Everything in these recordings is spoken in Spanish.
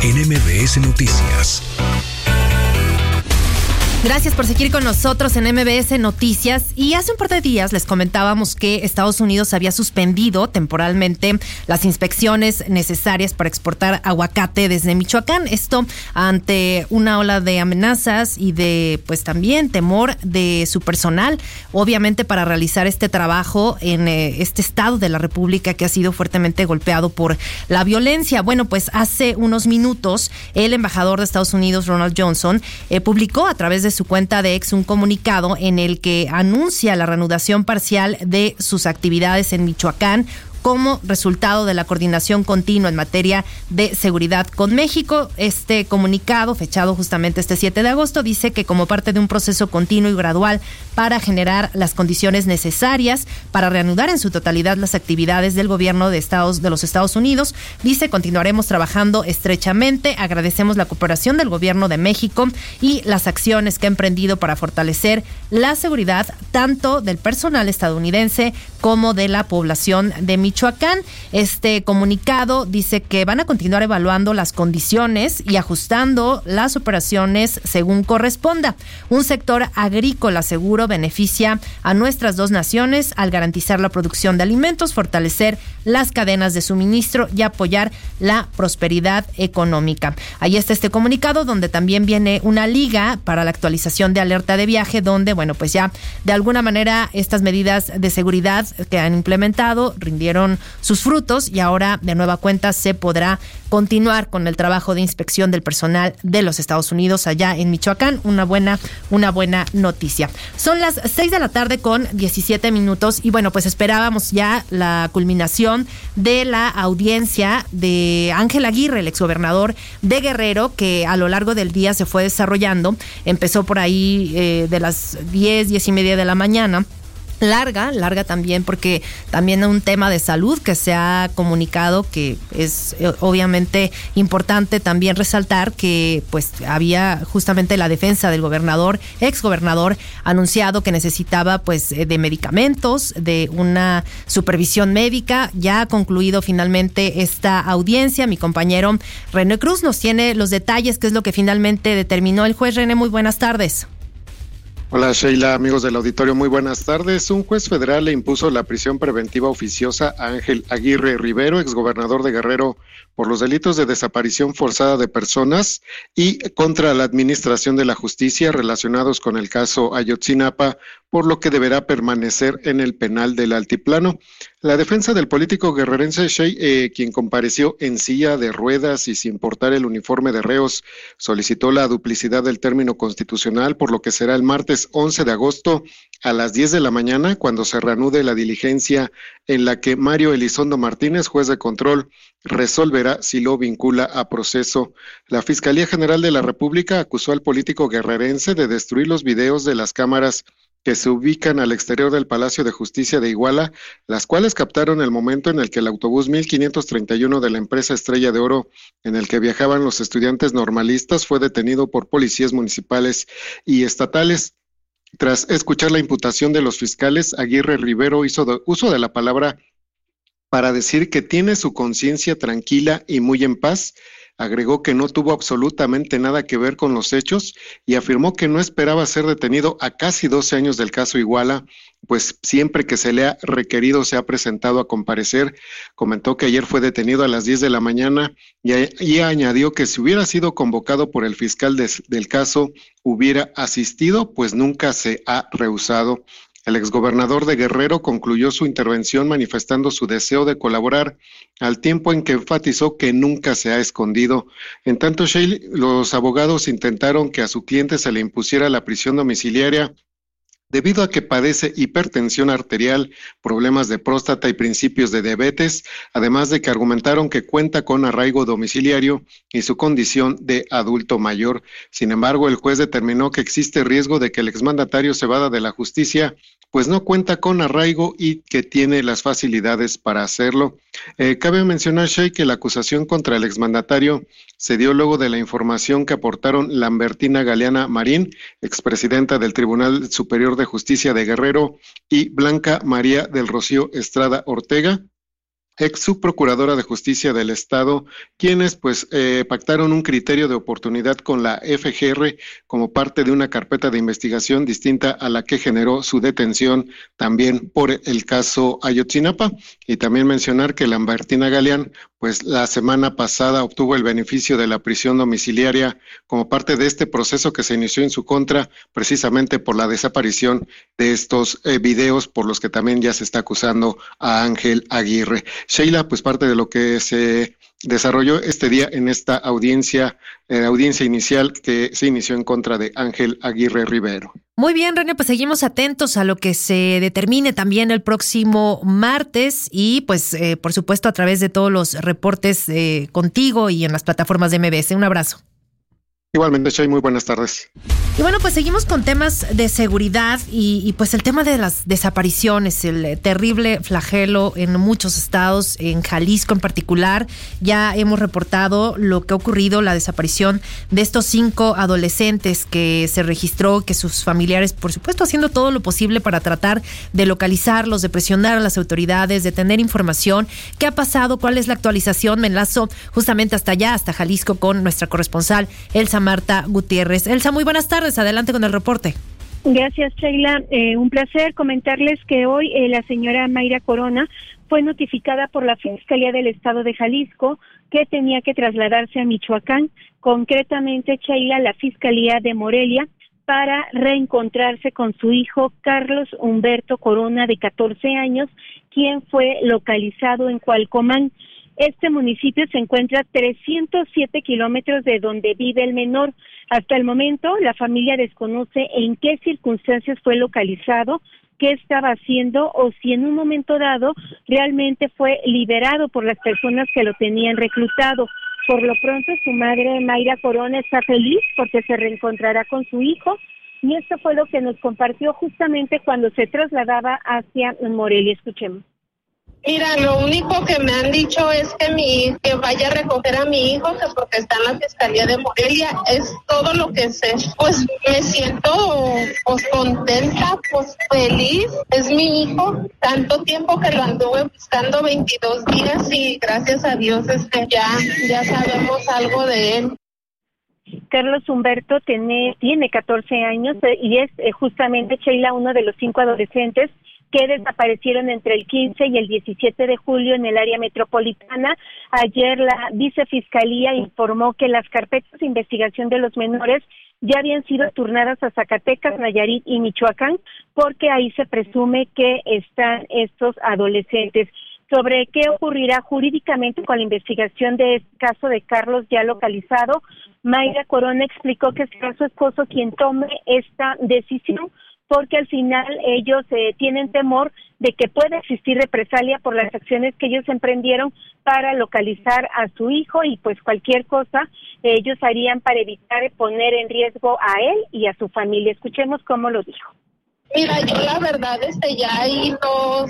en MBS Noticias. Gracias por seguir con nosotros en MBS Noticias. Y hace un par de días les comentábamos que Estados Unidos había suspendido temporalmente las inspecciones necesarias para exportar aguacate desde Michoacán. Esto ante una ola de amenazas y de, pues también temor de su personal, obviamente para realizar este trabajo en este estado de la República que ha sido fuertemente golpeado por la violencia. Bueno, pues hace unos minutos el embajador de Estados Unidos, Ronald Johnson, publicó a través de su cuenta de X un comunicado en el que anuncia la reanudación parcial de sus actividades en Michoacán como resultado de la coordinación continua en materia de seguridad con México. Este comunicado, fechado justamente este 7 de agosto, dice que como parte de un proceso continuo y gradual para generar las condiciones necesarias para reanudar en su totalidad las actividades del gobierno de los Estados Unidos, dice, continuaremos trabajando estrechamente, agradecemos la cooperación del gobierno de México y las acciones que ha emprendido para fortalecer la seguridad tanto del personal estadounidense como de la población de Michoacán. Este comunicado dice que van a continuar evaluando las condiciones y ajustando las operaciones según corresponda. Un sector agrícola seguro beneficia a nuestras dos naciones al garantizar la producción de alimentos, fortalecer las cadenas de suministro y apoyar la prosperidad económica. Ahí está este comunicado donde también viene una liga para la actualización de alerta de viaje, donde, bueno, pues ya de alguna manera estas medidas de seguridad que han implementado rindieron sus frutos y ahora de nueva cuenta se podrá continuar con el trabajo de inspección del personal de los Estados Unidos allá en Michoacán. Una buena noticia. Son las 6 de la tarde con 17 minutos y bueno, pues esperábamos ya la culminación de la audiencia de Ángel Aguirre, el exgobernador de Guerrero, que a lo largo del día se fue desarrollando. Empezó por ahí de las 10:30 de la mañana. Larga también, porque también un tema de salud que se ha comunicado, que es obviamente importante también resaltar que pues había justamente la defensa del exgobernador anunciado que necesitaba pues de medicamentos, de una supervisión médica. Ya ha concluido finalmente esta audiencia. Mi compañero René Cruz nos tiene los detalles, qué es lo que finalmente determinó el juez. René, muy buenas tardes. Hola Sheila, amigos del auditorio, muy buenas tardes. Un juez federal le impuso la prisión preventiva oficiosa a Ángel Aguirre Rivero, exgobernador de Guerrero, por los delitos de desaparición forzada de personas y contra la administración de la justicia relacionados con el caso Ayotzinapa, por lo que deberá permanecer en el penal del Altiplano. La defensa del político guerrerense quien compareció en silla de ruedas y sin portar el uniforme de reos, solicitó la duplicidad del término constitucional, por lo que será el martes 11 de agosto a las 10 de la mañana cuando se reanude la diligencia en la que Mario Elizondo Martínez, juez de control, resolverá si lo vincula a proceso. La Fiscalía General de la República acusó al político guerrerense de destruir los videos de las cámaras que se ubican al exterior del Palacio de Justicia de Iguala, las cuales captaron el momento en el que el autobús 1531 de la empresa Estrella de Oro, en el que viajaban los estudiantes normalistas, fue detenido por policías municipales y estatales. Tras escuchar la imputación de los fiscales, Aguirre Rivero hizo uso de la palabra para decir que tiene su conciencia tranquila y muy en paz. Agregó que no tuvo absolutamente nada que ver con los hechos y afirmó que no esperaba ser detenido a casi 12 años del caso Iguala, pues siempre que se le ha requerido se ha presentado a comparecer. Comentó que ayer fue detenido a las 10 de la mañana y añadió que si hubiera sido convocado por el fiscal del caso, hubiera asistido, pues nunca se ha rehusado. El exgobernador de Guerrero concluyó su intervención manifestando su deseo de colaborar, al tiempo en que enfatizó que nunca se ha escondido. En tanto, los abogados intentaron que a su cliente se le impusiera la prisión domiciliaria debido a que padece hipertensión arterial, problemas de próstata y principios de diabetes, además de que argumentaron que cuenta con arraigo domiciliario y su condición de adulto mayor. Sin embargo, el juez determinó que existe riesgo de que el exmandatario se evada de la justicia, pues no cuenta con arraigo y que tiene las facilidades para hacerlo. Cabe mencionar, Shey, que la acusación contra el exmandatario se dio luego de la información que aportaron Lambertina Galeana Marín, expresidenta del Tribunal Superior de Justicia de Guerrero, y Blanca María del Rocío Estrada Ortega, ex subprocuradora de Justicia del Estado, quienes pactaron un criterio de oportunidad con la FGR como parte de una carpeta de investigación distinta a la que generó su detención también por el caso Ayotzinapa. Y también mencionar que Lambertina Galeán, pues la semana pasada obtuvo el beneficio de la prisión domiciliaria como parte de este proceso que se inició en su contra, precisamente por la desaparición de estos videos por los que también ya se está acusando a Ángel Aguirre. Sheila, pues parte de lo que se desarrolló este día en esta audiencia inicial que se inició en contra de Ángel Aguirre Rivero. Muy bien, René, pues seguimos atentos a lo que se determine también el próximo martes y pues por supuesto a través de todos los reportes contigo y en las plataformas de MBS. Un abrazo. Igualmente, Shay, muy buenas tardes. Y bueno, pues seguimos con temas de seguridad y pues el tema de las desapariciones, el terrible flagelo en muchos estados, en Jalisco en particular. Ya hemos reportado lo que ha ocurrido, la desaparición de estos 5 adolescentes que se registró, que sus familiares, por supuesto, haciendo todo lo posible para tratar de localizarlos, de presionar a las autoridades, de tener información. ¿Qué ha pasado? ¿Cuál es la actualización? Me enlazo justamente hasta allá, hasta Jalisco, con nuestra corresponsal, Elsa Marta Gutiérrez. Elsa, muy buenas tardes, adelante con el reporte. Gracias, Sheila. Un placer comentarles que hoy la señora Mayra Corona fue notificada por la Fiscalía del Estado de Jalisco que tenía que trasladarse a Michoacán, concretamente, Sheila, la Fiscalía de Morelia, para reencontrarse con su hijo Carlos Humberto Corona, de 14 años, quien fue localizado en Cualcomán. Este municipio se encuentra a 307 kilómetros de donde vive el menor. Hasta el momento, la familia desconoce en qué circunstancias fue localizado, qué estaba haciendo o si en un momento dado realmente fue liberado por las personas que lo tenían reclutado. Por lo pronto, su madre, Mayra Corona, está feliz porque se reencontrará con su hijo, y esto fue lo que nos compartió justamente cuando se trasladaba hacia Morelia. Escuchemos. Mira, lo único que me han dicho es que vaya a recoger a mi hijo, que porque está en la Fiscalía de Morelia. Es todo lo que sé. Pues me siento pues contenta, pues feliz. Es mi hijo. Tanto tiempo que lo anduve buscando, 22 días, y gracias a Dios ya sabemos algo de él. Carlos Humberto tiene 14 años y es justamente, Sheila, uno de los 5 adolescentes que desaparecieron entre el 15 y el 17 de julio en el área metropolitana. Ayer la vicefiscalía informó que las carpetas de investigación de los menores ya habían sido turnadas a Zacatecas, Nayarit y Michoacán, porque ahí se presume que están estos adolescentes. Sobre qué ocurrirá jurídicamente con la investigación de este caso de Carlos ya localizado, Mayra Corona explicó que será su esposo quien tome esta decisión, porque al final ellos tienen temor de que pueda existir represalia por las acciones que ellos emprendieron para localizar a su hijo, y pues cualquier cosa ellos harían para evitar poner en riesgo a él y a su familia. Escuchemos cómo lo dijo. Mira, yo la verdad ya ahí no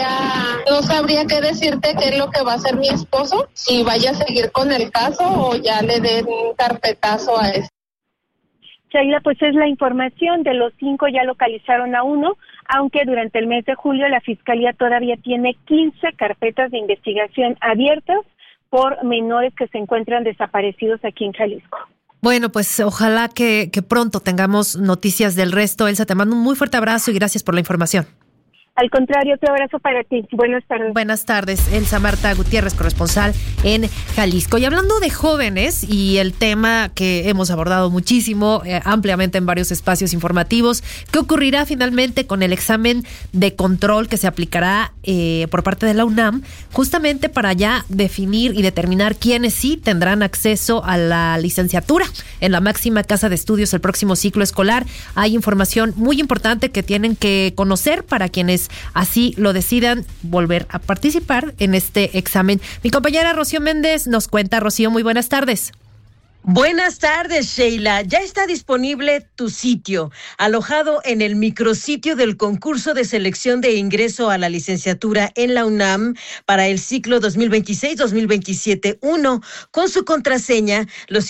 sabría qué decirte qué es lo que va a hacer mi esposo, si vaya a seguir con el caso o ya le den un carpetazo a eso. Sheila, pues es la información. De los 5 ya localizaron a 1, aunque durante el mes de julio la Fiscalía todavía tiene 15 carpetas de investigación abiertas por menores que se encuentran desaparecidos aquí en Jalisco. Bueno, pues ojalá que pronto tengamos noticias del resto. Elsa, te mando un muy fuerte abrazo y gracias por la información. Al contrario, otro abrazo para ti. Buenas tardes. Buenas tardes, Elsa Marta Gutiérrez, corresponsal en Jalisco. Y hablando de jóvenes y el tema que hemos abordado muchísimo, ampliamente en varios espacios informativos, ¿qué ocurrirá finalmente con el examen de control que se aplicará por parte de la UNAM, justamente para ya definir y determinar quiénes sí tendrán acceso a la licenciatura en la máxima casa de estudios el próximo ciclo escolar? Hay información muy importante que tienen que conocer para quienes así lo decidan volver a participar en este examen. Mi compañera Rocío Méndez nos cuenta. Rocío, muy buenas tardes. Buenas tardes, Sheila. Ya está disponible tu sitio, alojado en el micrositio del concurso de selección de ingreso a la licenciatura en la UNAM para el ciclo 2026-2027-1, con su contraseña, los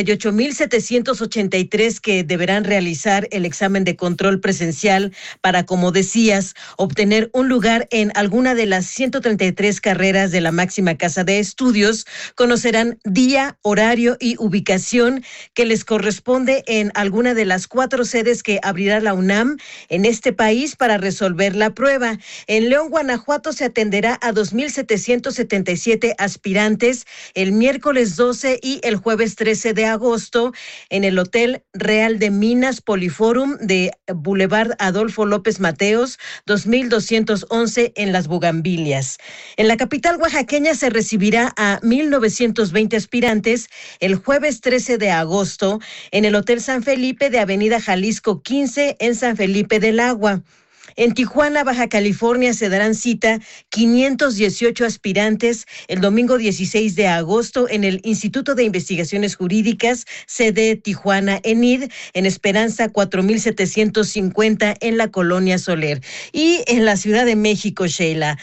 58,783 que deberán realizar el examen de control presencial para, como decías, obtener un lugar en alguna de las 133 carreras de la máxima casa de estudios, conocerán día, horario y ubicación que les corresponde en alguna de las 4 sedes que abrirá la UNAM en este país para resolver la prueba. En León, Guanajuato, se atenderá a 2,777 aspirantes el miércoles 12 y el jueves 13 de agosto en el Hotel Real de Minas Poliforum de Boulevard Adolfo López Mateos, 2211 en Las Bugambilias. En la capital oaxaqueña se recibirá a 1,920 aspirantes el jueves 13 de agosto en el Hotel San Felipe de Avenida Jalisco 15 en San Felipe del Agua. En Tijuana, Baja California, se darán cita 518 aspirantes el domingo 16 de agosto en el Instituto de Investigaciones Jurídicas, sede Tijuana ENID, en Esperanza 4,750 en la Colonia Soler. Y en la Ciudad de México, Sheila,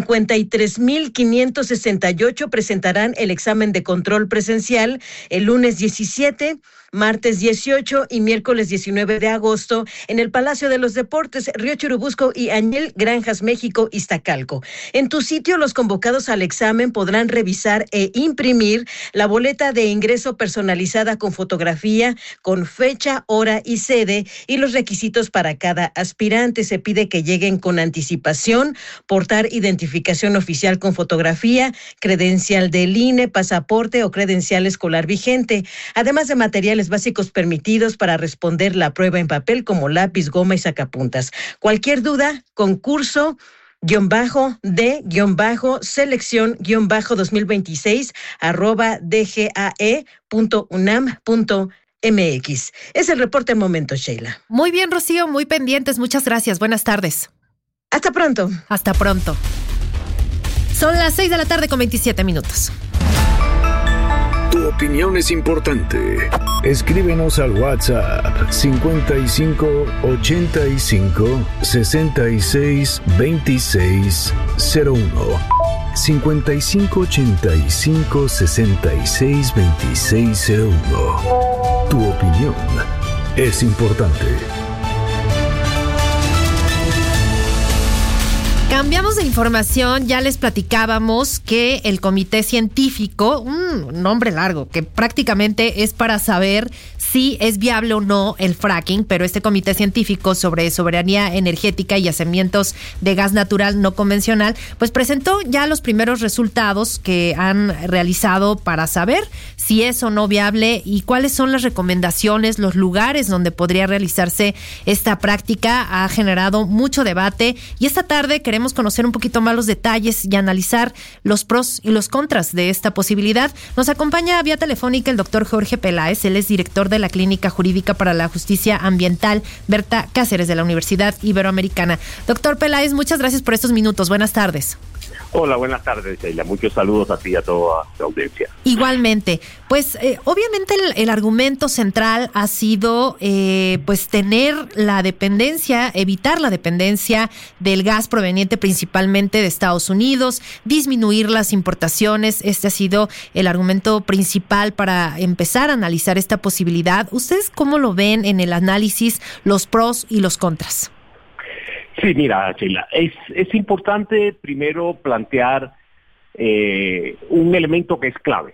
53,568 presentarán el examen de control presencial el lunes 17, martes 18 y miércoles 19 de agosto en el Palacio de los Deportes, Río Churubusco y Añil, Granjas México, Iztacalco. En tu sitio, los convocados al examen podrán revisar e imprimir la boleta de ingreso personalizada con fotografía, con fecha, hora y sede y los requisitos para cada aspirante. Se pide que lleguen con anticipación, portar identificación oficial con fotografía, credencial del INE, pasaporte o credencial escolar vigente, además de materiales básicos permitidos para responder la prueba en papel como lápiz, goma y sacapuntas. Cualquier duda, concurso-de-selección-2026 @dgae.unam.mx. Es el reporte al momento, Sheila. Muy bien, Rocío, muy pendientes. Muchas gracias. Buenas tardes. Hasta pronto. Hasta pronto. Son las 6:27 p.m. Tu opinión es importante. Escríbenos al WhatsApp 55 85 66 26 01. 55 85 66 26 01. Tu opinión es importante. Cambiamos de información, ya les platicábamos que el comité científico, un nombre largo, que prácticamente es para saber si es viable o no el fracking, pero este comité científico sobre soberanía energética y yacimientos de gas natural no convencional, pues presentó ya los primeros resultados que han realizado para saber si es o no viable y cuáles son las recomendaciones, los lugares donde podría realizarse esta práctica. Ha generado mucho debate y esta tarde queremos conocer un poquito más los detalles y analizar los pros y los contras de esta posibilidad. Nos acompaña vía telefónica el doctor Jorge Peláez, él es director de la Clínica Jurídica para la Justicia Ambiental Berta Cáceres de la Universidad Iberoamericana. Doctor Peláez, muchas gracias por estos minutos. Buenas tardes. Hola, buenas tardes, Sheila. Muchos saludos a ti y a toda la audiencia. Igualmente. Pues obviamente el argumento central ha sido pues tener la dependencia, evitar la dependencia del gas proveniente principalmente de Estados Unidos, disminuir las importaciones. Este ha sido el argumento principal para empezar a analizar esta posibilidad. ¿Ustedes cómo lo ven en el análisis, los pros y los contras? Sí, mira, Sheila, es importante primero plantear un elemento que es clave.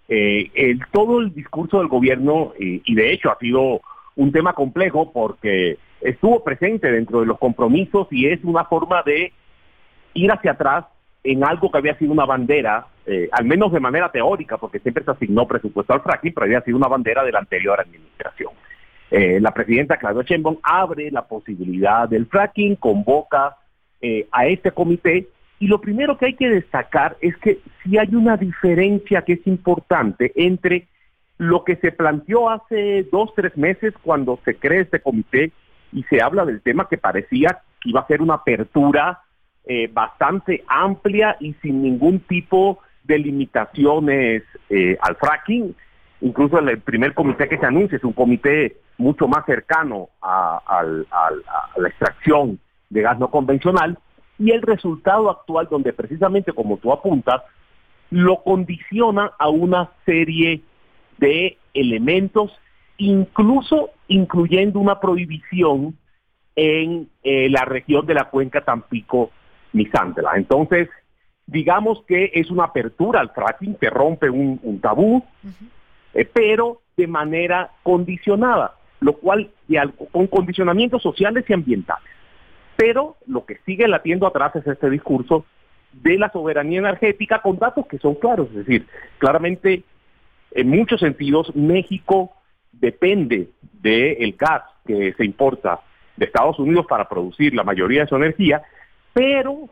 Todo el discurso del gobierno, y de hecho ha sido un tema complejo porque estuvo presente dentro de los compromisos y es una forma de ir hacia atrás en algo que había sido una bandera, al menos de manera teórica, porque siempre se asignó presupuesto al fracking, pero había sido una bandera de la anterior administración. La presidenta Claudia Sheinbaum abre la posibilidad del fracking, convoca a este comité, y lo primero que hay que destacar es que sí hay una diferencia que es importante entre lo que se planteó hace 2-3 meses cuando se crea este comité y se habla del tema que parecía que iba a ser una apertura bastante amplia y sin ningún tipo de limitaciones al fracking. incluso el primer comité que se anuncia es un comité mucho más cercano a la extracción de gas no convencional, y el resultado actual, donde precisamente como tú apuntas, lo condiciona a una serie de elementos, incluso incluyendo una prohibición en la región de la cuenca Tampico-Misantla. Entonces, digamos que es una apertura al fracking que rompe un tabú, pero de manera condicionada, lo cual con condicionamientos sociales y ambientales. Pero lo que sigue latiendo atrás es este discurso de la soberanía energética con datos que son claros. Es decir, claramente, en muchos sentidos, México depende del gas que se importa de Estados Unidos para producir la mayoría de su energía, pero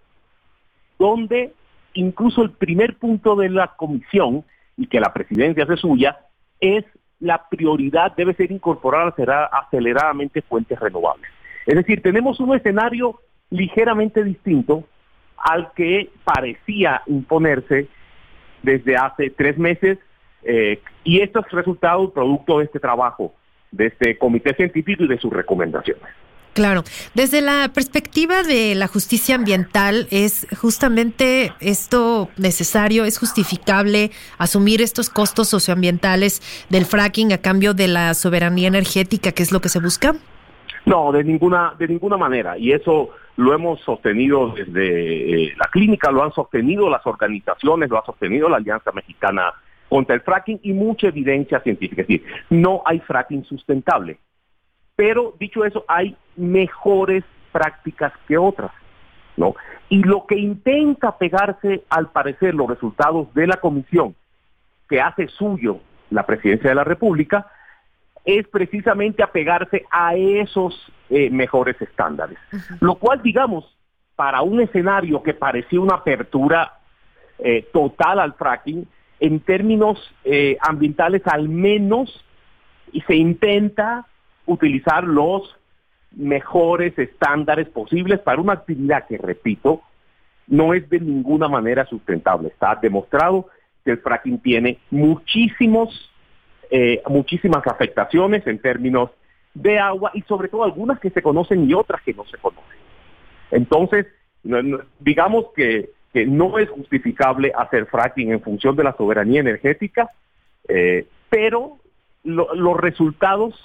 donde incluso el primer punto de la comisión, y que la presidencia hace suya, es la prioridad debe ser incorporar aceleradamente fuentes renovables. Es decir, tenemos un escenario ligeramente distinto al que parecía imponerse desde hace 3 meses, y esto es resultado producto de este trabajo, de este comité científico y de sus recomendaciones. Claro, desde la perspectiva de la justicia ambiental, ¿es justamente esto necesario, es justificable asumir estos costos socioambientales del fracking a cambio de la soberanía energética, que es lo que se busca? No, de ninguna manera, y eso lo hemos sostenido desde la clínica, lo han sostenido las organizaciones, lo ha sostenido la Alianza Mexicana contra el Fracking y mucha evidencia científica. Es decir, no hay fracking sustentable, pero dicho eso, hay mejores prácticas que otras, ¿no? Y lo que intenta pegarse, al parecer, los resultados de la comisión que hace suyo la Presidencia de la República, es precisamente apegarse a esos mejores estándares. Lo cual, digamos, para un escenario que parecía una apertura total al fracking, en términos ambientales al menos, y se intenta utilizar los mejores estándares posibles para una actividad que, repito, no es de ninguna manera sustentable. Está demostrado que el fracking tiene muchísimas afectaciones en términos de agua, y sobre todo algunas que se conocen y otras que no se conocen. Entonces, digamos que no es justificable hacer fracking en función de la soberanía energética, pero los resultados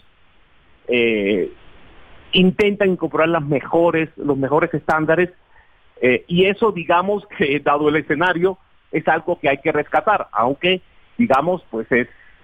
intentan incorporar los mejores estándares, y eso, digamos que dado el escenario, es algo que hay que rescatar, aunque, digamos, pues es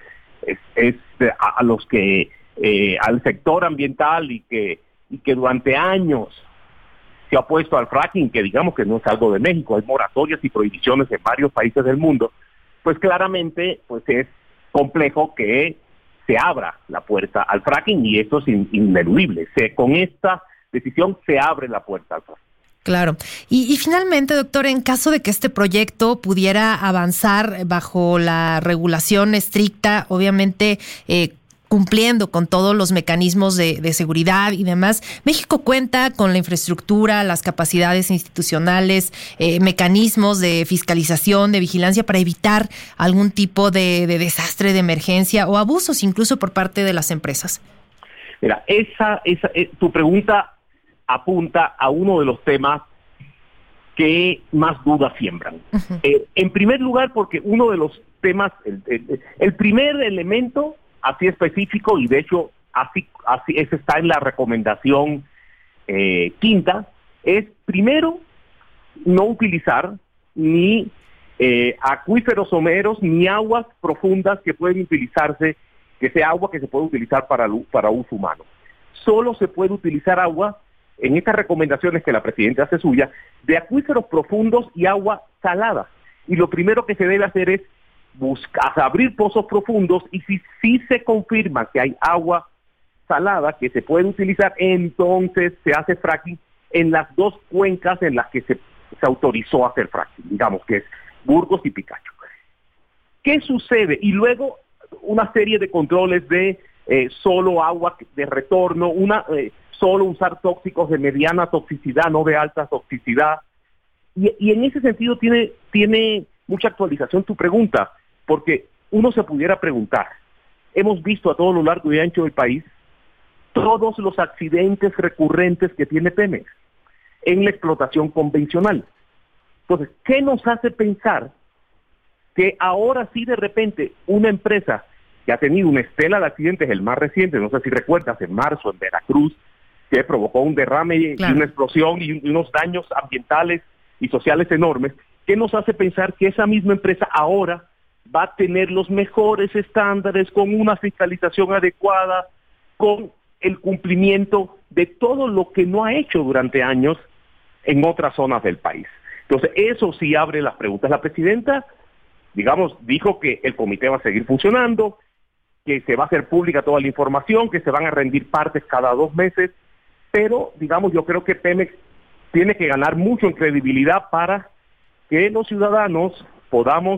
a los que al sector ambiental y que durante años se ha opuesto al fracking, que digamos que no es algo de México, hay moratorias y prohibiciones en varios países del mundo, pues claramente pues es complejo que se abra la puerta al fracking, y esto es ineludible. Con esta decisión se abre la puerta al fracking. Claro. Y finalmente, doctor, en caso de que este proyecto pudiera avanzar bajo la regulación estricta, obviamente cumpliendo con todos los mecanismos de seguridad y demás, México cuenta con la infraestructura, las capacidades institucionales, mecanismos de fiscalización, de vigilancia para evitar algún tipo de desastre, de emergencia o abusos incluso por parte de las empresas. Mira, tu pregunta apunta a uno de los temas que más dudas siembran. Uh-huh. En primer lugar, porque uno de los temas, el primer elemento así específico, y de hecho así ese está en la recomendación quinta, es primero no utilizar ni acuíferos someros ni aguas profundas que pueden utilizarse, que sea agua que se puede utilizar para uso humano. Solo se puede utilizar agua, en estas recomendaciones que la Presidenta hace suya, de acuíferos profundos y agua salada. Y lo primero que se debe hacer es abrir pozos profundos, y si se confirma que hay agua salada que se puede utilizar, entonces se hace fracking en las 2 cuencas en las que se autorizó hacer fracking, digamos que es Burgos y Picacho. ¿Qué sucede? Y luego una serie de controles de solo agua de retorno, solo usar tóxicos de mediana toxicidad, no de alta toxicidad. Y en ese sentido tiene mucha actualización tu pregunta, porque uno se pudiera preguntar, hemos visto a todo lo largo y ancho del país todos los accidentes recurrentes que tiene Pemex en la explotación convencional. Entonces, ¿qué nos hace pensar que ahora sí de repente una empresa que ha tenido una estela de accidentes, el más reciente, no sé si recuerdas, en marzo en Veracruz, que provocó un derrame y una explosión y unos daños ambientales y sociales enormes, ¿qué nos hace pensar que esa misma empresa ahora va a tener los mejores estándares, con una fiscalización adecuada, con el cumplimiento de todo lo que no ha hecho durante años en otras zonas del país? Entonces, eso sí abre las preguntas. La presidenta, digamos, dijo que el comité va a seguir funcionando, que se va a hacer pública toda la información, que se van a rendir partes cada 2 meses, pero, digamos, yo creo que Pemex tiene que ganar mucho en credibilidad para que los ciudadanos podamos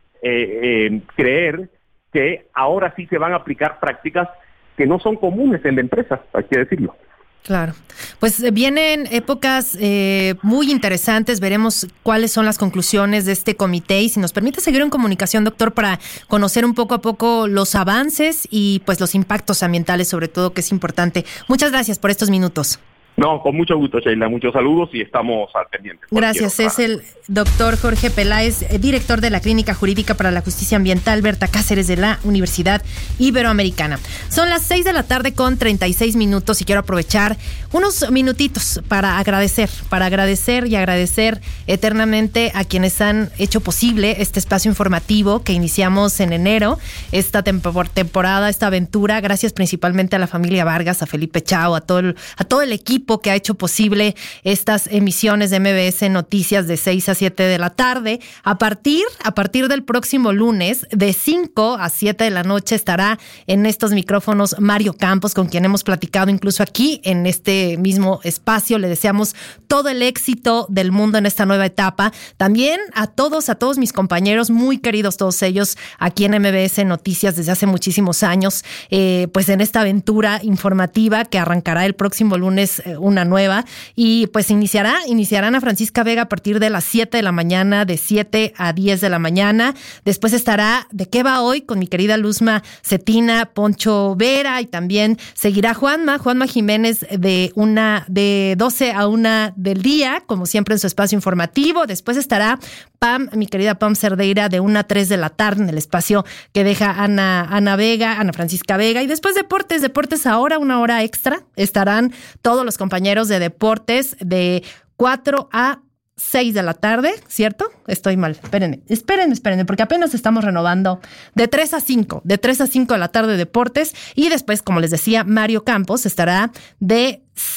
creer que ahora sí se van a aplicar prácticas que no son comunes en la empresa, hay que decirlo. Claro. Pues vienen épocas muy interesantes. Veremos cuáles son las conclusiones de este comité y si nos permite seguir en comunicación, doctor, para conocer un poco a poco los avances y pues los impactos ambientales, sobre todo, que es importante. Muchas gracias por estos minutos. No, con mucho gusto, Sheila. Muchos saludos y estamos al pendiente. Gracias. Es el doctor Jorge Peláez, director de la Clínica Jurídica para la Justicia Ambiental Berta Cáceres de la Universidad Iberoamericana. Son las 6:36 p.m. y quiero aprovechar unos minutitos para agradecer y agradecer eternamente a quienes han hecho posible este espacio informativo que iniciamos en enero, esta temporada, esta aventura. Gracias principalmente a la familia Vargas, a Felipe Chao, a todo el equipo que ha hecho posible estas emisiones de MBS Noticias de 6 a 7 de la tarde. A partir del próximo lunes, de 5 a 7 de la noche, estará en estos micrófonos Mario Campos, con quien hemos platicado incluso aquí en este mismo espacio. Le deseamos todo el éxito del mundo en esta nueva etapa. También a todos mis compañeros, muy queridos todos ellos, aquí en MBS Noticias desde hace muchísimos años, pues en esta aventura informativa que arrancará el próximo lunes, una nueva, y pues iniciarán a Francisca Vega a partir de las 7 de la mañana, de 7 a 10 de la mañana. Después estará ¿De qué va hoy? Con mi querida Luzma Cetina, Poncho Vera, y también seguirá Juanma Jiménez de 12 a 1 del día, como siempre en su espacio informativo. Después estará Pam, mi querida Pam Cerdeira, de 1 a 3 de la tarde en el espacio que deja Ana Francisca Vega. Y después deportes ahora, 1 hora extra. Estarán todos los compañeros de deportes de 4 a 6 de la tarde, ¿cierto? Estoy mal. Espérenme, porque apenas estamos renovando. De 3 a 5 de la tarde deportes. Y después, como les decía, Mario Campos estará de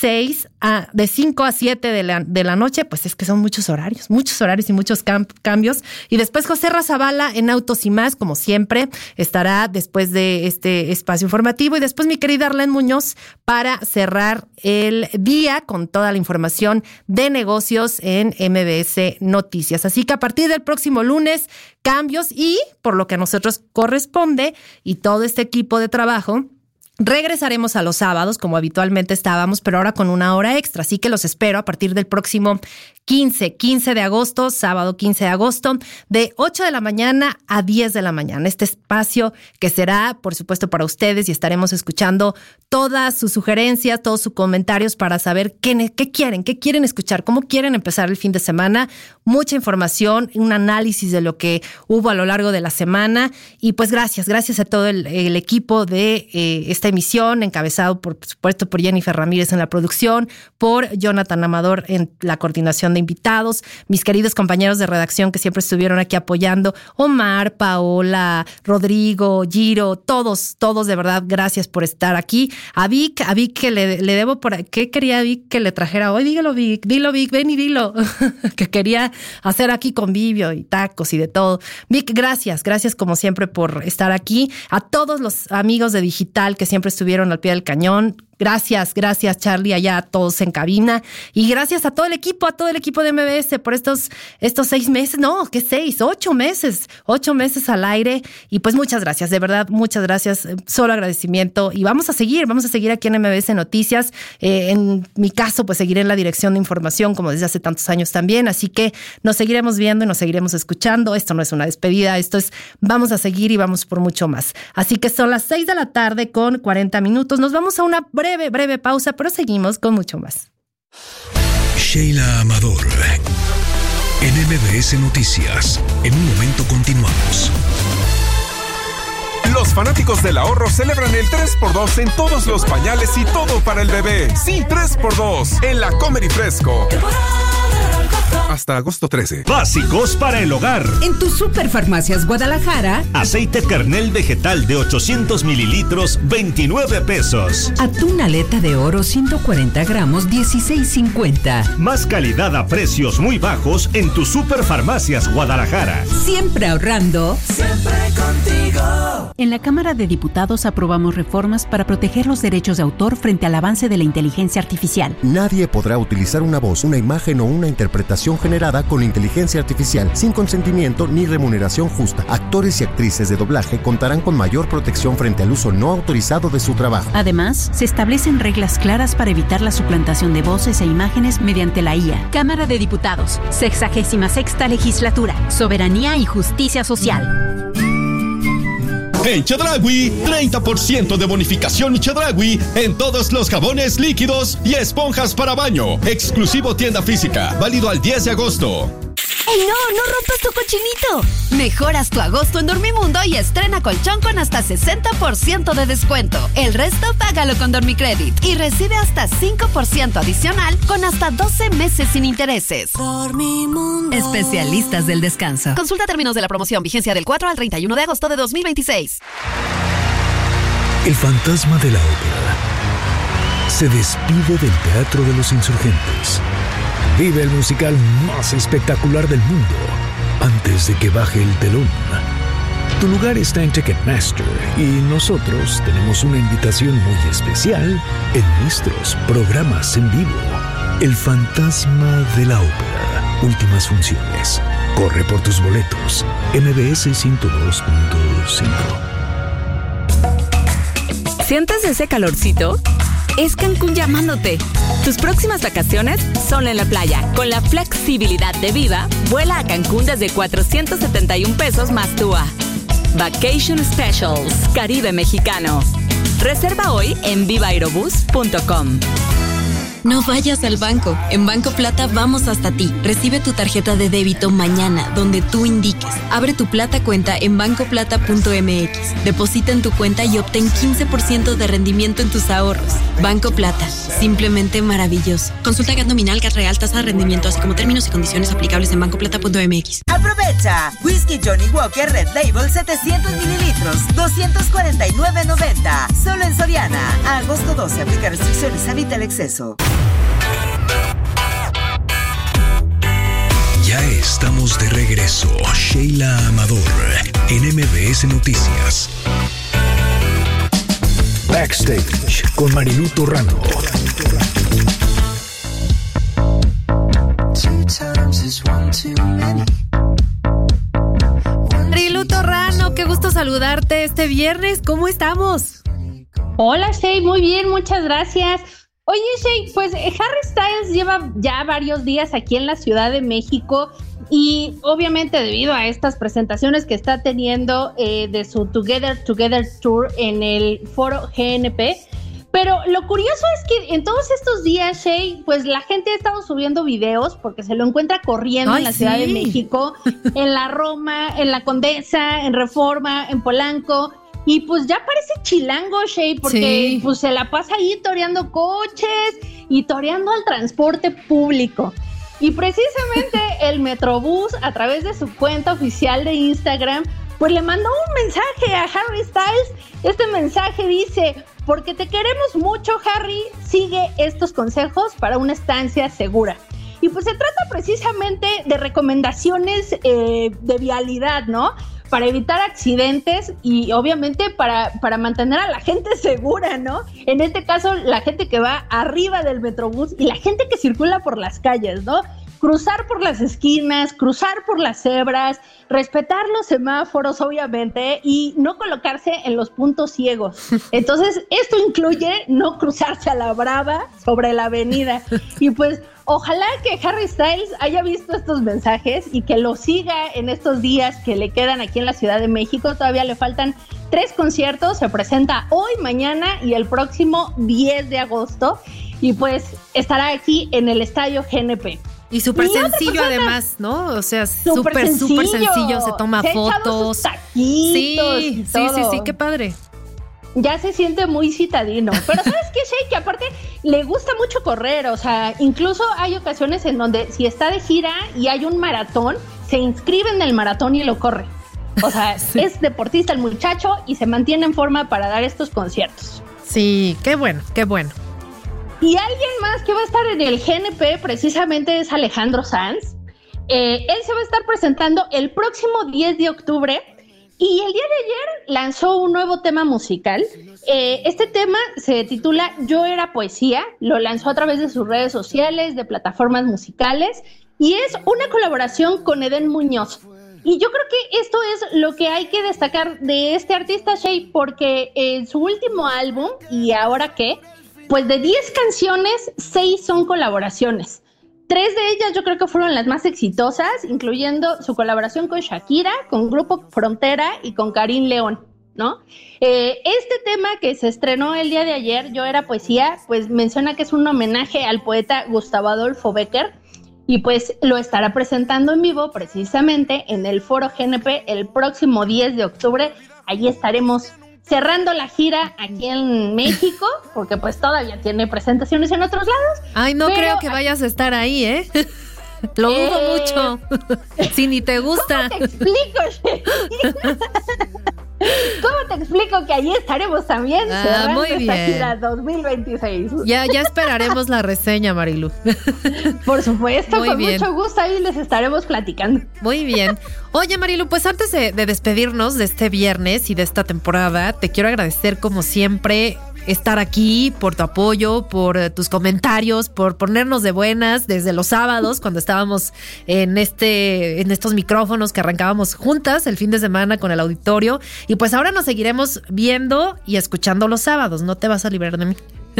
5 a 7 de la noche. Pues es que son muchos horarios y muchos cambios. Y después José Razabala en Autos y Más, como siempre, estará después de este espacio informativo. Y después mi querida Arlene Muñoz para cerrar el día con toda la información de negocios en MBS Noticias. Así que a partir del próximo lunes, cambios, y por lo que a nosotros corresponde y todo este equipo de trabajo, regresaremos a los sábados como habitualmente estábamos, pero ahora con 1 hora extra. Así que los espero a partir del próximo 15 de agosto, sábado 15 de agosto, de 8 de la mañana a 10 de la mañana. Este espacio que será, por supuesto, para ustedes, y estaremos escuchando todas sus sugerencias, todos sus comentarios para saber qué quieren escuchar, cómo quieren empezar el fin de semana. Mucha información, un análisis de lo que hubo a lo largo de la semana. Y pues gracias a todo el equipo de esta emisión, encabezado por supuesto por Jennifer Ramírez en la producción, por Jonathan Amador en la coordinación de invitados, mis queridos compañeros de redacción que siempre estuvieron aquí apoyando, Omar, Paola, Rodrigo, Giro, todos de verdad, gracias por estar aquí. A Vic que le debo ¿qué quería Vic que le trajera hoy? Dilo Vic, ven y dilo, que quería hacer aquí convivio y tacos y de todo. Vic, gracias como siempre por estar aquí. A todos los amigos de Digital que siempre estuvieron al pie del cañón, Gracias Charlie, allá a todos en cabina, y gracias a todo el equipo de MBS por estos 6 meses, 8 meses al aire, y pues muchas gracias, de verdad, muchas gracias, solo agradecimiento, y vamos a seguir aquí en MBS Noticias. En mi caso, pues seguiré en la dirección de información como desde hace tantos años también, así que nos seguiremos viendo y nos seguiremos escuchando. Esto no es una despedida, esto es, vamos a seguir y vamos por mucho más. Así que son las 6 de la tarde con 40 minutos, nos vamos a una breve pausa, pero seguimos con mucho más. Sheila Amador, en MBS Noticias. En un momento continuamos. Los fanáticos del ahorro celebran el 3x2 en todos los pañales y todo para el bebé. Sí, 3x2 en la Comer y Fresco. Hasta agosto 13. Básicos para el hogar. En tu Superfarmacias Guadalajara. Aceite Kernel vegetal de 800 mililitros, 29 pesos. Atún aleta de oro 140 gramos, 16.50. Más calidad a precios muy bajos en tu Superfarmacias Guadalajara. Siempre ahorrando. Siempre contigo. En la Cámara de Diputados aprobamos reformas para proteger los derechos de autor frente al avance de la inteligencia artificial. Nadie podrá utilizar una voz, una imagen o una interpretación generada con inteligencia artificial sin consentimiento ni remuneración justa. Actores y actrices de doblaje contarán con mayor protección frente al uso no autorizado de su trabajo. Además, se establecen reglas claras para evitar la suplantación de voces e imágenes mediante la IA. Cámara de Diputados, 66ª Legislatura, Soberanía y Justicia Social. En Chedraui, 30% de bonificación Chedraui en todos los jabones líquidos y esponjas para baño. Exclusivo tienda física, válido al 10 de agosto. ¡Ey, no rompas tu cochinito! Mejoras tu agosto en Dormimundo y estrena colchón con hasta 60% de descuento. El resto págalo con Dormicredit y recibe hasta 5% adicional con hasta 12 meses sin intereses. Dormimundo. Especialistas del descanso. Consulta términos de la promoción, vigencia del 4 al 31 de agosto de 2026. El fantasma de la ópera se despide del Teatro de los Insurgentes. Vive el musical más espectacular del mundo antes de que baje el telón. Tu lugar está en Ticketmaster y nosotros tenemos una invitación muy especial en nuestros programas en vivo. El fantasma de la ópera. Últimas funciones. Corre por tus boletos. MBS 102.5. ¿Sientes ese calorcito? Es Cancún llamándote. Tus próximas vacaciones son en la playa. Con la flexibilidad de Viva, vuela a Cancún desde 471 pesos más TUA. Vacation Specials, Caribe Mexicano. Reserva hoy en vivaaerobus.com. No vayas al banco. En Banco Plata vamos hasta ti. Recibe tu tarjeta de débito mañana, donde tú indiques. Abre tu Plata cuenta en bancoplata.mx. Deposita en tu cuenta y obtén 15% de rendimiento en tus ahorros. Banco Plata. Simplemente maravilloso. Consulta GAT nominal, GAT real, tasa de rendimiento, así como términos y condiciones aplicables en bancoplata.mx. Aprovecha. Whisky Johnny Walker Red Label 700 mililitros, 249.90. Solo en Soriana. A agosto 12. Aplica restricciones. Evita el exceso. Ya estamos de regreso. Sheila Amador en MBS Noticias. Backstage con Marilú Torrano. Marilú Torrano, qué gusto saludarte este viernes. ¿Cómo estamos? Hola, Shay, muy bien, muchas gracias. Oye, Shay, pues Harry Styles lleva ya varios días aquí en la Ciudad de México y obviamente debido a estas presentaciones que está teniendo de su Together Tour en el foro GNP. Pero lo curioso es que en todos estos días, Shay, pues la gente ha estado subiendo videos porque se lo encuentra corriendo en la Ciudad de México, en la Roma, en la Condesa, en Reforma, en Polanco. Y pues ya parece chilango, Shay, porque pues se la pasa ahí toreando coches y toreando al transporte público. Y precisamente el Metrobús, a través de su cuenta oficial de Instagram, pues le mandó un mensaje a Harry Styles. Este mensaje dice: porque te queremos mucho, Harry, sigue estos consejos para una estancia segura. Y pues se trata precisamente de recomendaciones de vialidad, ¿no? para evitar accidentes y obviamente para mantener a la gente segura, ¿no? En este caso, la gente que va arriba del Metrobús y la gente que circula por las calles, ¿no? Cruzar por las esquinas, cruzar por las cebras, respetar los semáforos, obviamente, y no colocarse en los puntos ciegos. Entonces, esto incluye no cruzarse a la brava sobre la avenida. Y pues, ojalá que Harry Styles haya visto estos mensajes y que lo siga en estos días que le quedan aquí en la Ciudad de México. Todavía le faltan 3 conciertos, se presenta hoy, mañana y el próximo 10 de agosto. Y pues, estará aquí en el Estadio GNP. Y súper sencillo además, ¿no? O sea, súper sencillo, se toma fotos. Sí, qué padre. Ya se siente muy citadino. Pero ¿sabes qué, Shay? Que aparte le gusta mucho correr, o sea, incluso hay ocasiones en donde si está de gira y hay un maratón, se inscribe en el maratón y lo corre. O sea, es deportista el muchacho y se mantiene en forma para dar estos conciertos. Sí, qué bueno, qué bueno. Y alguien más que va a estar en el GNP precisamente es Alejandro Sanz. Él se va a estar presentando el próximo 10 de octubre y el día de ayer lanzó un nuevo tema musical. Este tema se titula Yo Era Poesía, lo lanzó a través de sus redes sociales, de plataformas musicales y es una colaboración con Edén Muñoz. Y yo creo que esto es lo que hay que destacar de este artista, Shay, porque en su último álbum, ¿Y ahora qué?, pues de 10 canciones, 6 son colaboraciones. 3 de ellas yo creo que fueron las más exitosas, incluyendo su colaboración con Shakira, con Grupo Frontera y con Karim León, ¿no? Este tema que se estrenó el día de ayer, Yo Era Poesía, pues menciona que es un homenaje al poeta Gustavo Adolfo Bécquer y pues lo estará presentando en vivo precisamente en el Foro GNP el próximo 10 de octubre. Allí estaremos cerrando la gira aquí en México, porque pues todavía tiene presentaciones en otros lados. Ay, no creo que vayas a estar ahí, ¿eh? Lo dudo mucho. Si ni te gusta. ¿Cómo te explico? ¿Cómo te explico que allí estaremos también cerrando esta gira 2026? Ya esperaremos la reseña, Marilu. Por supuesto, muy con bien. Mucho gusto ahí les estaremos platicando. Muy bien. Oye, Marilu, pues antes de despedirnos de este viernes y de esta temporada, te quiero agradecer como siempre estar aquí, por tu apoyo, por tus comentarios, por ponernos de buenas desde los sábados cuando estábamos en estos micrófonos que arrancábamos juntas el fin de semana con el auditorio. Y pues ahora nos seguiremos viendo y escuchando los sábados. No te vas a librar de mí.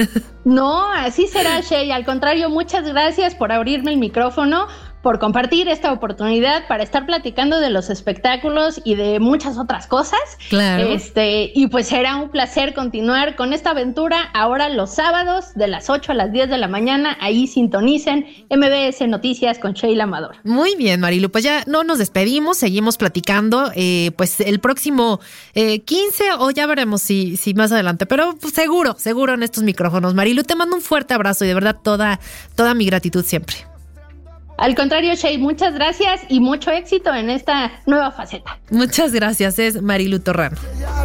No, así será, Shay. Al contrario, muchas gracias por abrirme el micrófono, por compartir esta oportunidad para estar platicando de los espectáculos y de muchas otras cosas. Claro. Y pues será un placer continuar con esta aventura ahora los sábados de las 8 a las 10 de la mañana. Ahí sintonicen MBS Noticias con Sheila Amador. Muy bien, Marilu. Pues ya no nos despedimos, seguimos platicando. Pues el próximo 15 o ya veremos si más adelante. Pero pues, seguro en estos micrófonos. Marilu, te mando un fuerte abrazo y de verdad toda mi gratitud siempre. Al contrario, Shay, muchas gracias y mucho éxito en esta nueva faceta. Muchas gracias, es Marilu Torrano.